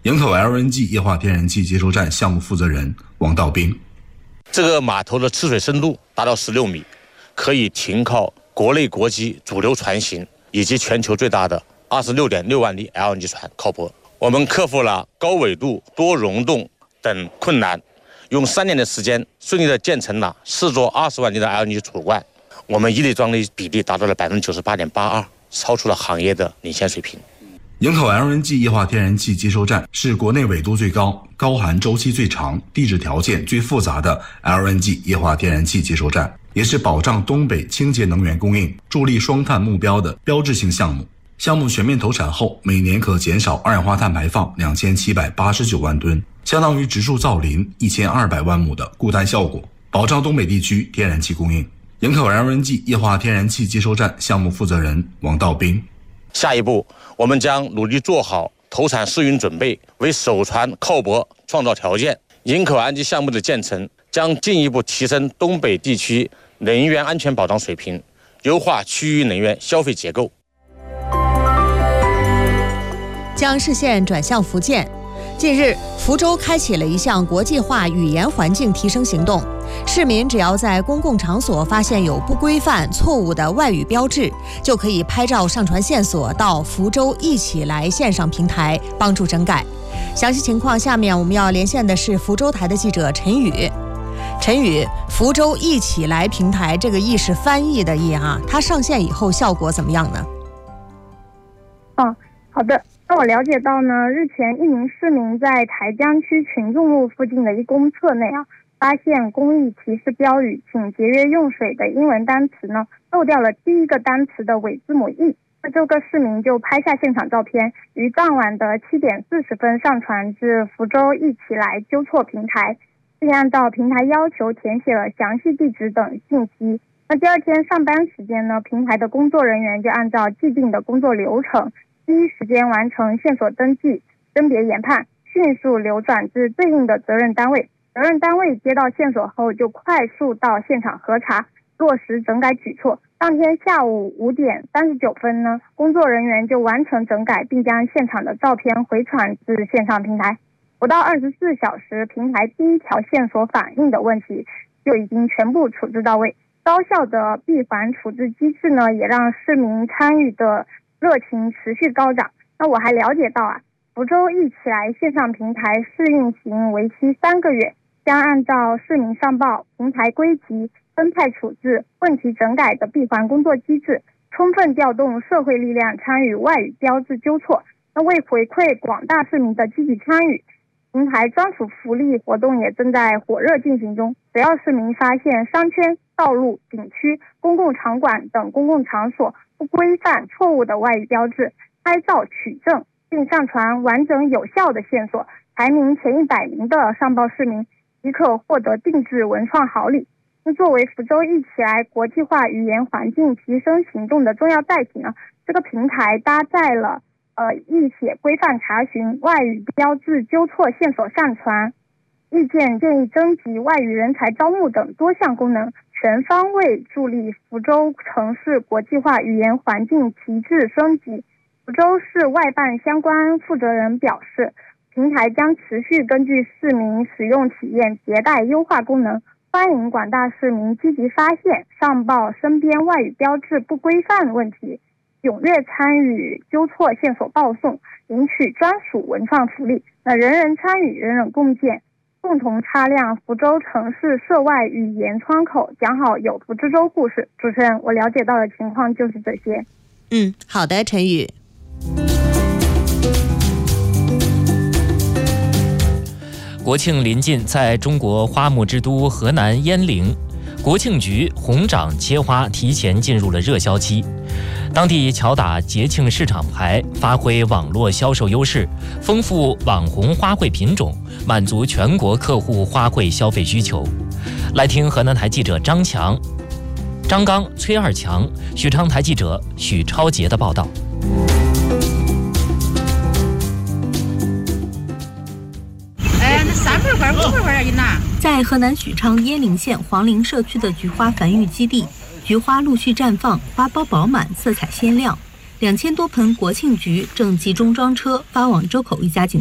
营口 LNG 液化天然气接收站项目负责人王道兵。 这个码头的吃水深度达到16米，可以停靠国内国际主流船型以及全球最大的26.6万粒 LNG 船靠泊。我们克服了高纬度、多溶洞等困难，用3年的时间顺利地建成了4座20万粒的 LNG 储罐。我们一粒装的比例达到了98.82%，超出了行业的领先水平。 营口 LNG 液化天然气接收站是国内纬度最高、高寒周期最长、地质条件最复杂的 LNG 液化天然气接收站，也是保障东北清洁能源供应、助力双碳目标的标志性项目。项目全面投产后，每年可减少二氧化碳排放2789万吨，相当于植树造林1200万亩的固氮效果，保障东北地区天然气供应。营口 LNG 液化天然气接收站项目负责人王道兵。 下一步，我们将努力做好投产试运准备，为首船靠泊创造条件。营口 LNG 项目的建成将进一步提升东北地区能源安全保障水平，优化区域能源消费结构。 将视线转向福建。近日，福州开启了一项国际化语言环境提升行动。市民只要在公共场所发现有不规范、错误的外语标志，就可以拍照上传线索到福州一起来线上平台，帮助整改。详细情况，下面我们要连线的是福州台的记者陈宇。陈宇，福州一起来平台这个“意”是翻译的“意”啊，它上线以后效果怎么样呢？ 好的。那我了解到呢，日前一名市民在台江区群众路附近的一公厕内发现公益提示标语请节约用水的英文单词呢漏掉了第一个单词的尾字母 E。 那这个市民就拍下现场照片，于当晚的7点40分上传至福州一起来纠错平台，并按照平台要求填写了详细地址等信息。那第二天上班时间呢，平台的工作人员就按照既定的工作流程，第一时间完成线索登记、甄别研判，迅速流转至对应的责任单位。责任单位接到线索后，就快速到现场核查，落实整改举措。当天下午5点39分呢，工作人员就完成整改，并将现场的照片回传至线上平台。不到24小时，平台第一条线索反映的问题就已经全部处置到位。高效的闭环处置机制呢，也让市民参与的热情持续高涨。那我还了解到福州一起来线上平台试运行为期3个月，将按照市民上报、平台归集、分派处置、问题整改的闭环工作机制，充分调动社会力量参与外语标志纠错。那为回馈广大市民的积极参与，平台专属福利活动也正在火热进行中。只要市民发现商圈、道路、景区、公共场馆等公共场所不规范、错误的外语标志，拍照取证并上传完整有效的线索，排名前100名的上报市民即可获得定制文创好礼。那作为福州一起来国际化语言环境提升行动的重要载体呢，这个平台搭载了译写规范查询、外语标志纠错线索上传、意见建议征集、外语人才招募等多项功能，全方位助力福州城市国际化语言环境提质升级。福州市外办相关负责人表示，平台将持续根据市民使用体验迭代优化功能，欢迎广大市民积极发现、上报身边外语标志不规范问题，踊跃参与纠错线索报送，领取专属文创福利。那人人参与，人人共建，共同擦亮福州城市涉外语言窗口，讲好有福之州故事。主持人，我了解到的情况就是这些。 好的，陈宇。 国庆临近，在中国花木之都河南鄢陵，国庆局红掌切花提前进入了热销期。当地巧打节庆市场牌，发挥网络销售优势，丰富网红花卉品种，满足全国客户花卉消费需求。来听河南台记者张刚、崔二强、许昌台记者许超杰的报道。 300块、500块一拿。在河南许昌鄢陵县黄陵社区的菊花繁育基地，菊花陆续绽放，花苞饱满，色彩鲜亮。2000多盆国庆菊正集中装车发往周口一家景